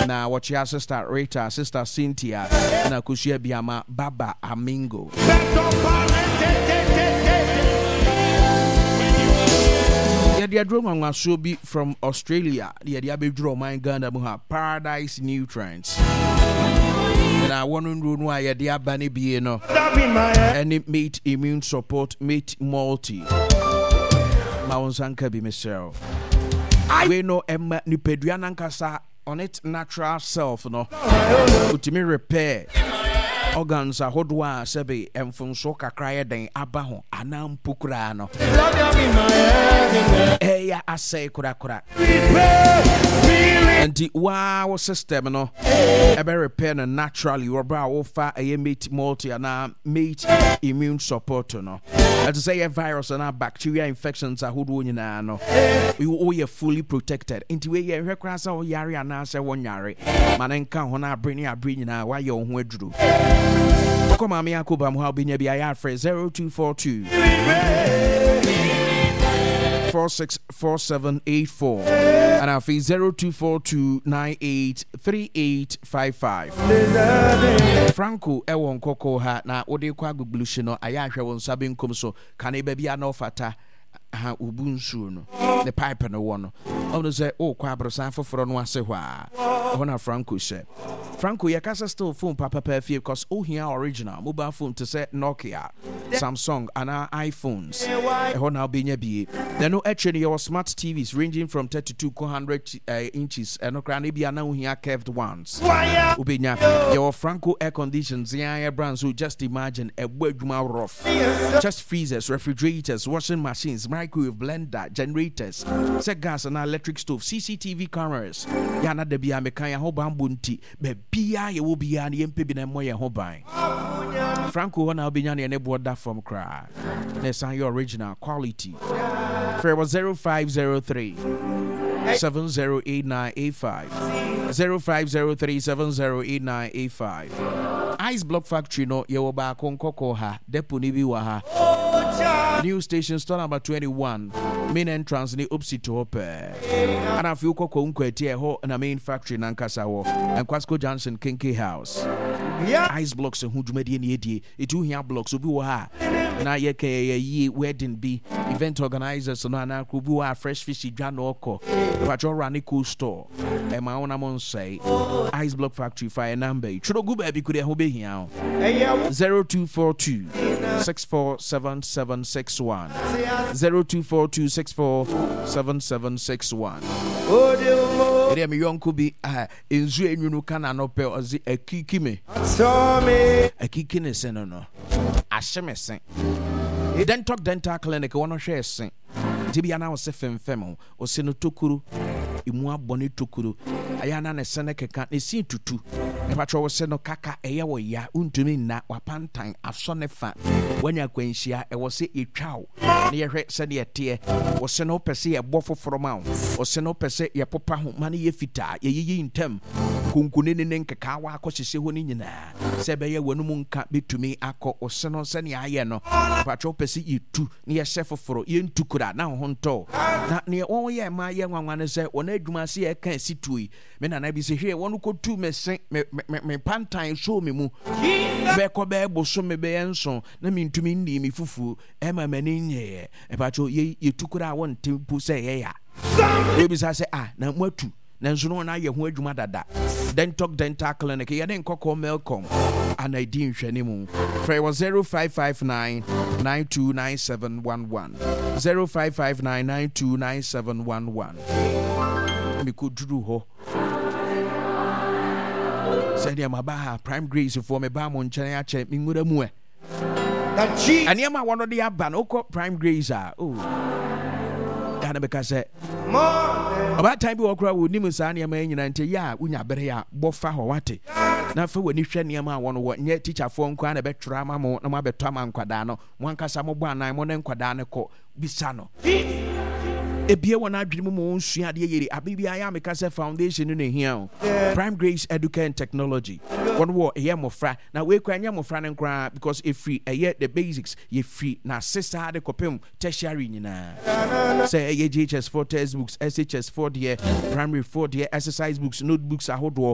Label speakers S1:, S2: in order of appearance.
S1: na watch your sister Rita, sister Cynthia, na kushia biama Baba Amingo. The Adroma should be from Australia. The Abidro my Ghana Muha Paradise Nutrients. Now one room why the Abani Bieno and it meet immune support meet multi. Mount Sanka be myself. We know Emma Nipedrian Kasa on its natural self, no. Ultimate repair. Organs are hodwa sebe emfun so kakra den abaho anam pukura no eya asay kura enti wow system no ebe repair no naturally robra wo fa meat multi na meat immune support no to say a virus and bacteria infections are hodwo nyina no we are fully protected enti we ye hwekra sa o yare ana se won yare manenka ho na abreni nyina wa ye ho aduru. Come on, Yakuba Muhabinya Biya 0242 464784 and our fee 0242 983855. Franco Ewon Coco ha na ode kwa guglushino ayahwe won sabin kumso kan baby ana ofata ha ubunsu no the pipe no one ono say o kwa abrosan foforo no ase hwa ona Franco say Franco yakasa still phone papa perfect because all here original mobile phone to say Nokia, Samsung and our iPhones. Now be there no actually your smart TVs ranging from 32 to 100 inches and no be now here curved ones. Ubinya your Franco air conditions yeah brands who just imagine a wedguma rough. Just freezers, refrigerators, washing machines, microwave blender, generators, set gas and electric stove, CCTV cameras. Yana de bia mekanya ho bambunti bia ye will be an MP bin moye ho ban. Franco na obinya ne boda from cry. Let's sign your original quality. Fair was 0503 708985 0503 708985. Ice Block Factory no ye ba konkoko ha depo ni bi wa ha. New station store number 21 main entrance ni Upsi to Hope and a few koko unkweti ho na main factory nankasa wo and Kwasco Johnson Kinky House ice blocks and hujumedi ni edi itu hia blocks obi wo ha na ye ye wedding be event organizers no na ku bi wo fresh fish dwano oko patrol run cool store e ma wona mon say Ice Block Factory fire number churogu ba bi ku de ho be hia 0242 647761 0242 647761. Ere mi yonko bi enzu enwunu kana no pe ozi akikime akikine seno no ahyemesen dental clinic wono hwe esen tibia na wo se femfem o se no tokuru imu abone tokuru ayana na sene keka ne sin tutu e patro wo se no kaka eye wo ya untumi na wapantan afsone fa wanya kwanhia e wo se etwawo ne ye hwe se de ete wo se no pese ye bofoforo ma wo se no pese ye popa ho mane ye fita ye yiyi ntem kunkunene ne nkeka wa akohyehye ho ni nyina se be ye wanu mu nka betumi akọ wo se no se ne aye no patro pese yitu ne ye shefoforo ye ntukura na ho nto na ne wo ye ma ye nwanwane se wona adwuma se ye kan situi me na bi se hwe wonu kotu mesen me pantan so me mu be ko be boso me be enso na me ntumi ndi me fufu e ma mani nye e patro ye tukura won tempu se ye ya we bi sa se na mwatu na nso no na ye ho adwuma dada dental clinic ye den kokko melcom and I din hwani mu free was 0559 929711 0559 929711 me kuduru ho said ya mabaha prime grace for me ba mo nkyene a che me ngura mu and ya ma wono de aba no ko prime grace Dana because about time we okra wo nimu sa ne ma nyina nte ya unya bere ya bofa ho wate na fa wani hwe ne ma wono wo nye teacher fo nkwa na betwra ma mo na ma beto ma nkwada no mo ankasa mo bo anan mo ne nkwada ne ko bisa no ebie wona adwene mo nsua de yeri abibia ya meka se foundation no hia Prime Grace Education and Technology one wo ye mofra na we kwa nya mofra ne nkra because if free the basics ye free na sister de kopem tertiary nyina say ye GHS 4 textbooks SHS 4 de primary 4 de exercise books notebooks ahodo